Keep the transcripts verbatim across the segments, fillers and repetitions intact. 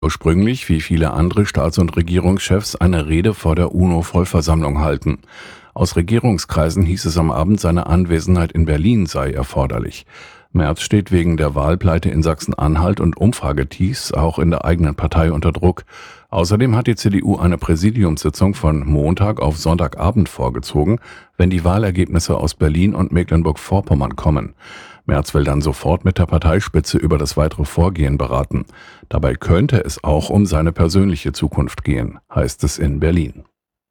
Ursprünglich, wie viele andere Staats- und Regierungschefs, eine Rede vor der UNO-Vollversammlung halten. Aus Regierungskreisen hieß es am Abend, seine Anwesenheit in Berlin sei erforderlich. Merz steht wegen der Wahlpleite in Sachsen-Anhalt und Umfragetiefs auch in der eigenen Partei unter Druck. Außerdem hat die C D U eine Präsidiumssitzung von Montag auf Sonntagabend vorgezogen, wenn die Wahlergebnisse aus Berlin und Mecklenburg-Vorpommern kommen. Merz will dann sofort mit der Parteispitze über das weitere Vorgehen beraten. Dabei könnte es auch um seine persönliche Zukunft gehen, heißt es in Berlin.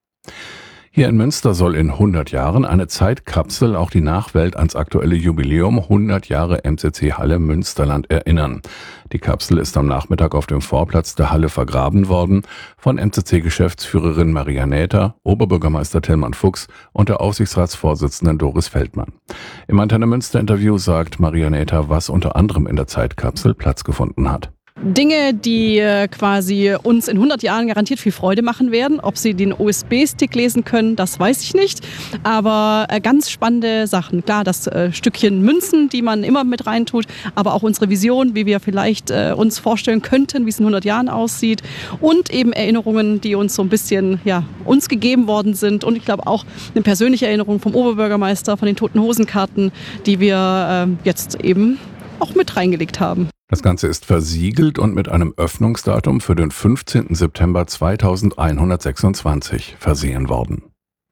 Hier in Münster soll in hundert Jahren eine Zeitkapsel auch die Nachwelt ans aktuelle Jubiläum hundert Jahre M C C Halle Münsterland erinnern. Die Kapsel ist am Nachmittag auf dem Vorplatz der Halle vergraben worden von M C C-Geschäftsführerin Maria Näther, Oberbürgermeister Tillmann Fuchs und der Aufsichtsratsvorsitzenden Doris Feldmann. Im Antenne Münster-Interview sagt Maria Näther, was unter anderem in der Zeitkapsel Platz gefunden hat. Dinge, die quasi uns in hundert Jahren garantiert viel Freude machen werden. Ob sie den U S B-Stick lesen können, das weiß ich nicht. Aber ganz spannende Sachen. Klar, das Stückchen Münzen, die man immer mit reintut, aber auch unsere Vision, wie wir vielleicht uns vorstellen könnten, wie es in hundert Jahren aussieht. Und eben Erinnerungen, die uns so ein bisschen, ja, uns gegeben worden sind. Und ich glaube auch eine persönliche Erinnerung vom Oberbürgermeister, von den Toten Hosenkarten, die wir äh, jetzt eben auch mit reingelegt haben. Das Ganze ist versiegelt und mit einem Öffnungsdatum für den fünfzehnten September zweitausendeinhundertsechsundzwanzig versehen worden.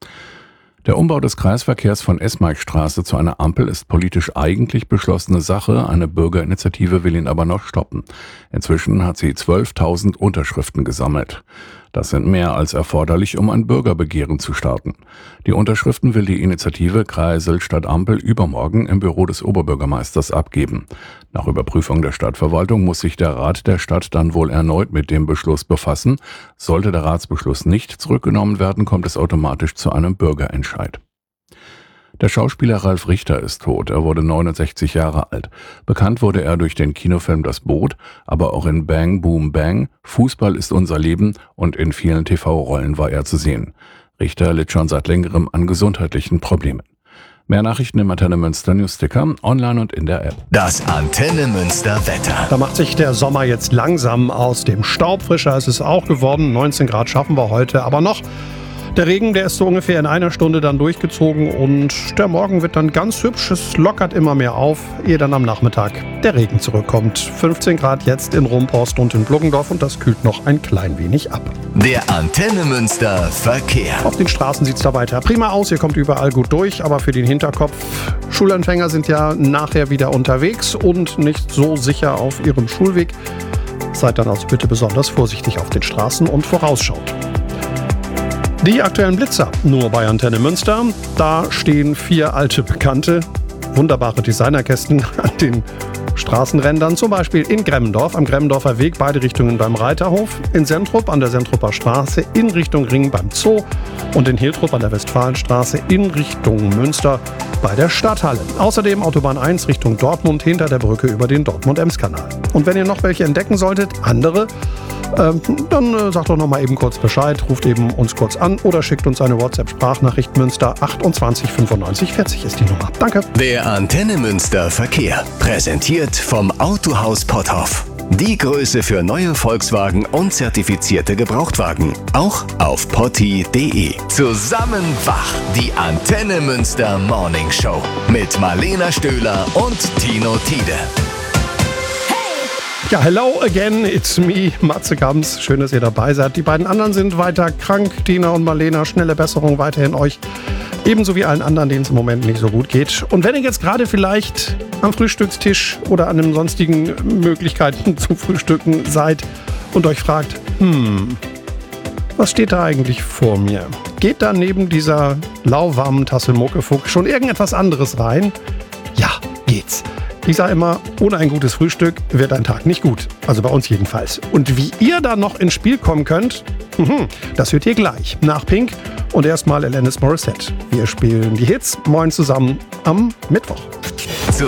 Der Umbau des Kreisverkehrs von Esmarkstraße zu einer Ampel ist politisch eigentlich beschlossene Sache, eine Bürgerinitiative will ihn aber noch stoppen. Inzwischen hat sie zwölftausend Unterschriften gesammelt. Das sind mehr als erforderlich, um ein Bürgerbegehren zu starten. Die Unterschriften will die Initiative Kreisel statt Ampel übermorgen im Büro des Oberbürgermeisters abgeben. Nach Überprüfung der Stadtverwaltung muss sich der Rat der Stadt dann wohl erneut mit dem Beschluss befassen. Sollte der Ratsbeschluss nicht zurückgenommen werden, kommt es automatisch zu einem Bürgerentscheid. Der Schauspieler Ralf Richter ist tot. Er wurde neunundsechzig Jahre alt. Bekannt wurde er durch den Kinofilm Das Boot, aber auch in Bang Boom Bang, Fußball ist unser Leben und in vielen T V-Rollen war er zu sehen. Richter litt schon seit längerem an gesundheitlichen Problemen. Mehr Nachrichten im Antenne Münster Newsticker, online und in der App. Das Antenne Münster Wetter. Da macht sich der Sommer jetzt langsam aus dem Staub. Frischer ist es auch geworden. neunzehn Grad schaffen wir heute aber noch. Der Regen, der ist so ungefähr in einer Stunde dann durchgezogen und der Morgen wird dann ganz hübsch. Es lockert immer mehr auf, ehe dann am Nachmittag der Regen zurückkommt. fünfzehn Grad jetzt in Rumpost und in Bluggendorf und das kühlt noch ein klein wenig ab. Der Antenne Münster Verkehr. Auf den Straßen sieht es da weiter prima aus. Ihr kommt überall gut durch, aber für den Hinterkopf, Schulanfänger sind ja nachher wieder unterwegs und nicht so sicher auf ihrem Schulweg. Seid dann also bitte besonders vorsichtig auf den Straßen und vorausschaut. Die aktuellen Blitzer nur bei Antenne Münster. Da stehen vier alte Bekannte, wunderbare Designerkästen an den Straßenrändern, zum Beispiel in Gremmendorf, am Gremmendorfer Weg, beide Richtungen beim Reiterhof, in Sentrup an der Sentrupper Straße in Richtung Ring beim Zoo und in Hiltrup an der Westfalenstraße in Richtung Münster bei der Stadthalle. Außerdem Autobahn eins Richtung Dortmund hinter der Brücke über den Dortmund-Ems-Kanal. Und wenn ihr noch welche entdecken solltet, andere, Ähm, dann äh, sagt doch noch mal eben kurz Bescheid, ruft eben uns kurz an oder schickt uns eine WhatsApp-Sprachnachricht. Münster achtundzwanzig fünfundneunzig vierzig ist die Nummer. Danke. Der Antenne Münster Verkehr, präsentiert vom Autohaus Potthoff. Die Größe für neue Volkswagen und zertifizierte Gebrauchtwagen. Auch auf potti punkt de. Zusammen wach, die Antenne Münster Morning Show mit Marlena Stöhler und Tino Tiede. Ja, hello again, it's me, Matze Gams. Schön, dass ihr dabei seid. Die beiden anderen sind weiter krank. Tina und Marlena, schnelle Besserung weiterhin euch. Ebenso wie allen anderen, denen es im Moment nicht so gut geht. Und wenn ihr jetzt gerade vielleicht am Frühstückstisch oder an den sonstigen Möglichkeiten zu frühstücken seid und euch fragt, hm, was steht da eigentlich vor mir? Geht da neben dieser lauwarmen Tasse Muckefuck schon irgendetwas anderes rein? Ja, geht's. Ich sage immer, ohne ein gutes Frühstück wird ein Tag nicht gut. Also bei uns jedenfalls. Und wie ihr da noch ins Spiel kommen könnt, das hört ihr gleich. Nach Pink und erstmal Alanis Morissette. Wir spielen die Hits. Moin zusammen am Mittwoch. Zu